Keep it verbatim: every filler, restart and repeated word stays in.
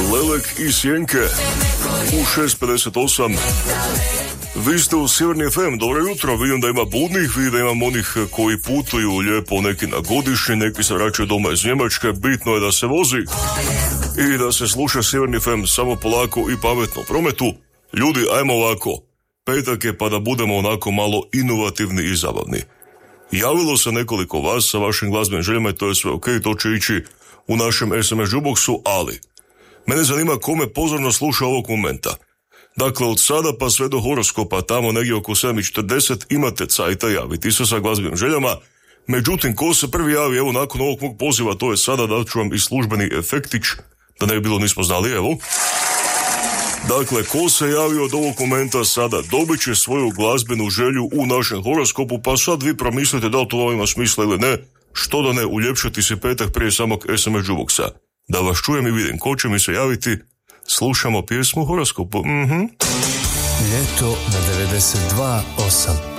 Lelek i Sjenke u šest pedeset osam. Vi ste u Sjeverni ef em, dobro jutro, vidim da ima budnih, vidim da imam onih koji putuju lijepo, neki na godišnji, neki se vraćaju doma iz Njemačke, bitno je da se vozi i da se sluša Sjeverni ef em samo polako i pametno u prometu. Ljudi, ajmo ovako, petak je pa da budemo onako malo inovativni i zabavni. Javilo se nekoliko vas sa vašim glazbenim željama i to je sve ok, to će ići u našem es em es jukeboxu, ali mene zanima kome pozorno sluša ovog momenta. Dakle, od sada pa sve do horoskopa, tamo negdje oko sedam četrdeset imate cajta javiti se sa glazbenim željama. Međutim, ko se prvi javi, evo nakon ovog mog poziva, to je sada, dat ću vam i službeni efektić, da ne bi bilo nismo znali, evo. Dakle, ko se javi od ovog momenta sada, dobit će svoju glazbenu želju u našem horoskopu, pa sad vi promislite da li to ima smisla ili ne, što da ne uljepšati se petak prije samog es em es jukeboxa. Da vas čujem i vidim ko će mi se javiti, slušamo pjesmu u horoskopu. Mhm. Ljeto na devedeset dva osam.